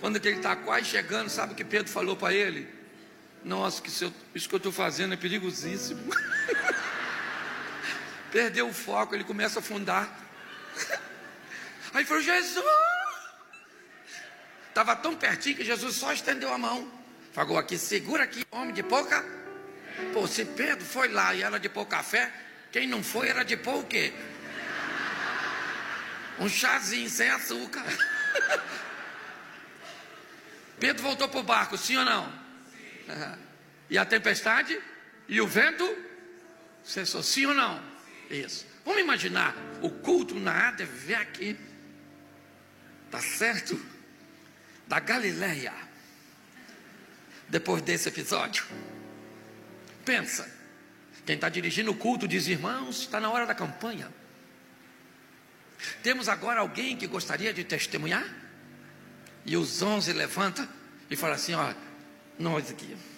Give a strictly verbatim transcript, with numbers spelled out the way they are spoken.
Quando ele está quase chegando, sabe o que Pedro falou para ele? Nossa, que isso, isso que eu estou fazendo é perigosíssimo. Perdeu o foco, ele começa a afundar. Aí falou: Jesus! Estava tão pertinho que Jesus só estendeu a mão. Falou aqui: segura aqui, homem de pouca. Pô, se Pedro foi lá e era de pouca fé, quem não foi era de pôr o quê? Um chazinho sem açúcar. Pedro voltou para o barco, sim ou não? Sim. E a tempestade? E o vento? Cessou, sim ou não? Isso. Vamos imaginar o culto na A D V aqui, tá certo? Da Galileia. Depois desse episódio, pensa, quem está dirigindo o culto diz: irmãos, está na hora da campanha. Temos agora alguém que gostaria de testemunhar? E os onze levanta e fala assim: ó, nós aqui.